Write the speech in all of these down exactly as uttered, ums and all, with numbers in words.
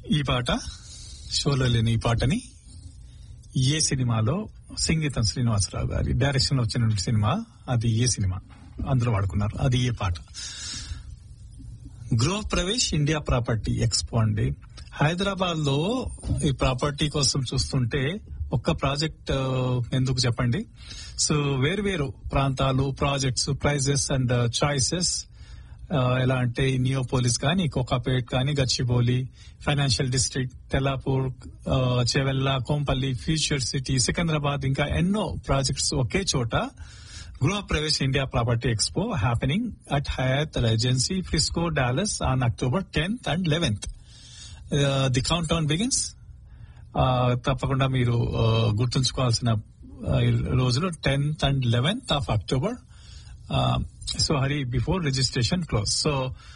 ఈ పాట షోలో లేని ఈ పాటని ఏ సినిమాలో సంగీతం శ్రీనివాసరావు గారి డైరెక్షన్ లో వచ్చిన సినిమా, అది ఏ సినిమా, అందులో వాడుకున్నారు, అది ఏ పాట. గృహ ప్రవేశ్ ఇండియా ప్రాపర్టీ ఎక్స్పో అండి. హైదరాబాద్ లో ఈ ప్రాపర్టీ కోసం చూస్తుంటే ఒక్క ప్రాజెక్ట్ ఎందుకు చెప్పండి. సో వేరు వేరు ప్రాంతాలు, ప్రాజెక్ట్స్, ప్రైజెస్ అండ్ చాయిసెస్ ఎలా అంటే నియోపోలిస్ కానీ, కోకాపేట్ కానీ, Gachibowli, financial district, Tellapur, Chevella, Kompally, future city, Secunderabad, ఇంకా ఎన్నో ప్రాజెక్ట్స్ ఒకే చోట. గృహ Pravesh India property expo happening at Hayat regency, Frisco, Dallas on October tenth and eleventh. The count down begins. తప్పకుండా మీరు గుర్తుంచుకోవాల్సిన రోజులు tenth and eleventh of October. So Hari before registration close. So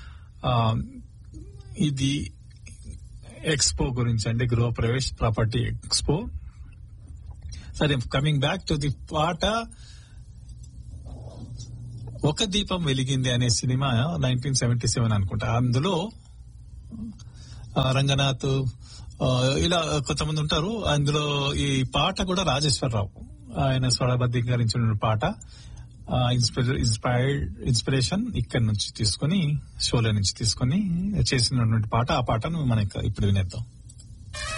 ఇది expo గురించి అండి, గృహ ప్రవేశ్ ప్రాపర్టీ ఎక్స్పో. సరే, కమింగ్ బ్యాక్ టు ది పాట. ఒక దీపం వెలిగింది అనే సినిమా నైన్టీన్ సెవెంటీ సెవెన్ అనుకుంటా. అందులో రంగనాథ్ ఇలా కొంతమంది ఉంటారు. అందులో ఈ పాట కూడా రాజేశ్వరరావు ఆయన స్వరబద్ధీకరించిన పాట. ఇన్స్పైర్డ్ ఇన్స్పిరేషన్ ఇక్కడ నుంచి తీసుకుని, షోలో నుంచి తీసుకుని చేసినటువంటి పాట. ఆ పాటను మనకి ఇప్పుడు వినేద్దాం.